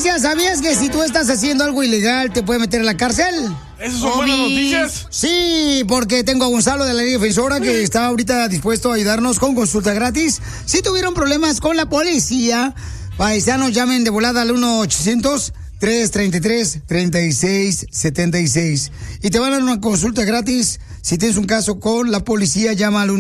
Patricia, ¿sabías que si tú estás haciendo algo ilegal te puede meter en la cárcel? ¿Esas son buenas noticias? Sí, porque tengo a Gonzalo de la Liga Defensora que está ahorita dispuesto a ayudarnos con consulta gratis. Si tuvieron problemas con la policía, paisanos, llamen de volada al 1-800-333-3676. Y te van a dar una consulta gratis. Si tienes un caso con la policía, llama al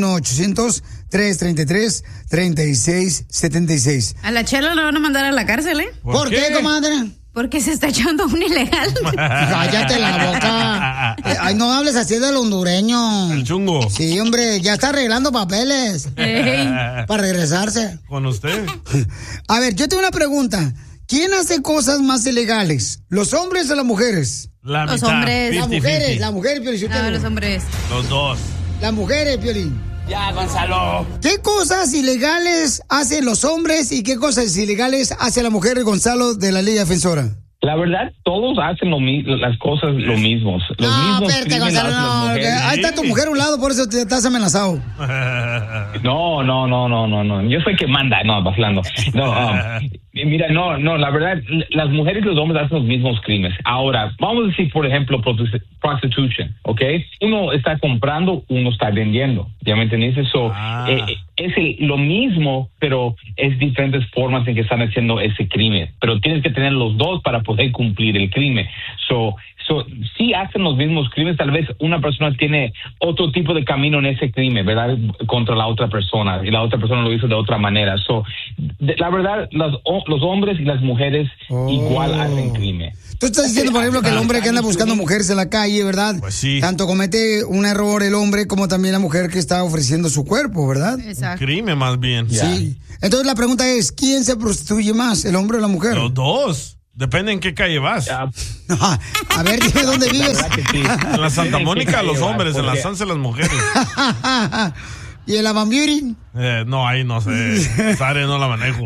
1-800-333-3676. A la Chela la van a mandar a la cárcel, ¿eh? ¿Por qué, comadre? Porque se está echando un ilegal. Cállate la boca. Ay, no hables así del hondureño. El chungo. Sí, hombre, ya está arreglando papeles. Para regresarse. Con usted. A ver, yo tengo una pregunta. ¿Quién hace cosas más ilegales? ¿Los hombres o las mujeres? Los hombres. Las mujeres, Piolín. Los hombres. Los dos. Las mujeres, Piolín. Ya, Gonzalo. ¿Qué cosas ilegales hacen los hombres y qué cosas ilegales hace la mujer, Gonzalo, de la Liga Defensora? La verdad, todos hacen las cosas lo mismo. No, espérate, Gonzalo, no. Ahí está tu mujer a un lado, por eso te estás amenazado. No. Yo soy que manda, no, vacilando. No, mira, no, la verdad, las mujeres y los hombres hacen los mismos crímenes. Ahora, vamos a decir, por ejemplo, prostitution, ¿ok? Uno está comprando, uno está vendiendo. ¿Ya me entendiste? Es lo mismo, pero es diferentes formas en que están haciendo ese crimen. Pero tienes que tener los dos para poder cumplir el crimen. Sí hacen los mismos crímenes, tal vez una persona tiene otro tipo de camino en ese crimen, ¿verdad? Contra la otra persona, y la otra persona lo hizo de otra manera. La verdad, los hombres y las mujeres igual hacen crimen. Tú estás diciendo, por ejemplo, que el hombre que anda buscando mujeres en la calle, ¿verdad? Pues sí. Tanto comete un error el hombre como también la mujer que está ofreciendo su cuerpo, ¿verdad? Exacto. Un crimen más bien. Sí. Entonces la pregunta es, ¿quién se prostituye más, el hombre o la mujer? Los dos. Depende en qué calle vas. A ver, dime dónde vives. En la Santa Mónica los hombres, en la Sanse las mujeres. ¿Y el Avant Beauty? No, ahí no sé. Esa área no la manejo.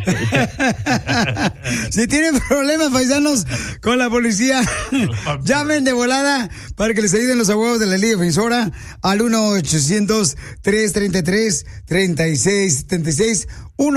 Si tienen problemas, paisanos, con la policía, llamen de volada para que les ayuden los abogados de la Liga Defensora al 1-800-333-3676.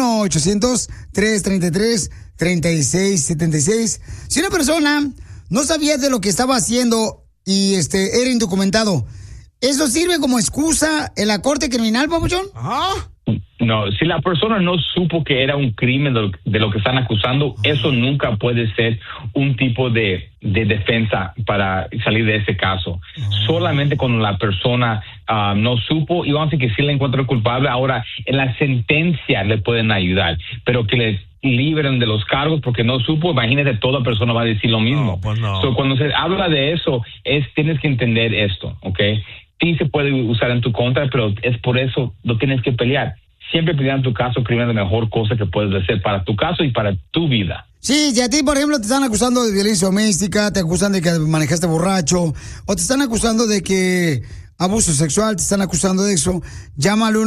1-800-333-3676. Si una persona no sabía de lo que estaba haciendo y era indocumentado, ¿eso sirve como excusa en la corte criminal, papuchón? No, si la persona no supo que era un crimen de lo que están acusando, eso nunca puede ser un tipo de defensa para salir de ese caso. Solamente cuando la persona no supo, y vamos a decir que sí le encuentra culpable, ahora en la sentencia le pueden ayudar, pero que les liberen de los cargos porque no supo, imagínate, toda persona va a decir lo mismo. No, pues no. Cuando se habla de eso, tienes que entender esto, ¿ok? Sí se puede usar en tu contra, pero es por eso lo tienes que pelear. Siempre pelear en tu caso crimen es la mejor cosa que puedes hacer para tu caso y para tu vida. Sí, si a ti, por ejemplo, te están acusando de violencia doméstica, te acusan de que manejaste borracho, o te están acusando de que abuso sexual, te están acusando de eso, llama al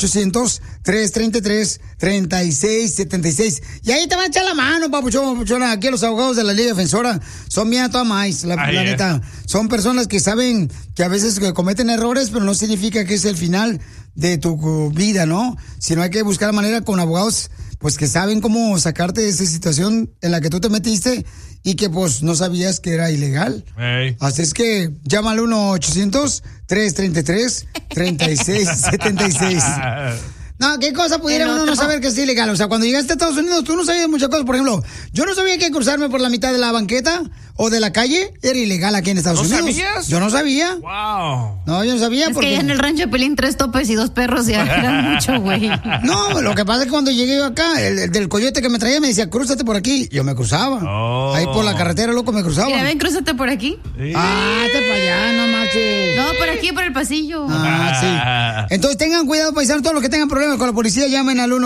1-800-333-3676. Y ahí te van a echar la mano, papuchona. Aquí los abogados de la Liga Defensora son bien a toda maíz, la neta. Son personas que saben que a veces cometen errores, pero no significa que es el final de tu vida, ¿no? Sino hay que buscar la manera con abogados, pues, que saben cómo sacarte de esa situación en la que tú te metiste y que, pues, no sabías que era ilegal. Hey. Así es que llama al 1-800-333-3676. No, ¿qué cosa pudiera uno no saber que es ilegal? O sea, cuando llegaste a Estados Unidos, tú no sabías muchas cosas. Por ejemplo, yo no sabía que cruzarme por la mitad de la banqueta o de la calle era ilegal aquí en Estados Unidos. ¿No sabías? Yo no sabía. Wow. No, yo no sabía. Es que allá en el rancho de Pelín 3 topes y 2 perros ya eran mucho, güey. No, lo que pasa es que cuando llegué yo acá, el del coyote que me traía me decía, crúzate por aquí. Yo me cruzaba. Ahí por la carretera, loco, me cruzaba. Mira, ven, crúzate por aquí. Sí. Te para allá, no marches. No, por aquí, por el pasillo. Sí. Entonces tengan cuidado, paisanos, todos los que tengan problemas con la policía, llamen al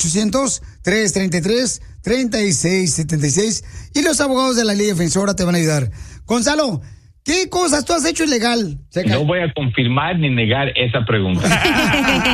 1-800-333-3676 y los abogados de la Liga Defensora te van a ayudar. Gonzalo, ¿qué cosas tú has hecho ilegal? No voy a confirmar ni negar esa pregunta.